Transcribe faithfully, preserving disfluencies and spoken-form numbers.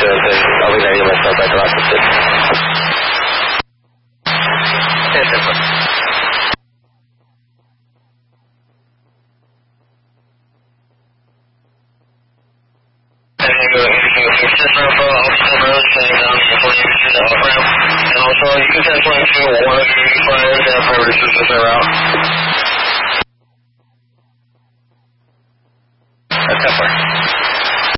I'll be ready myself back to Rochester. ten ten. And also, you can send twenty-two, one of your flyers and priority systems are out.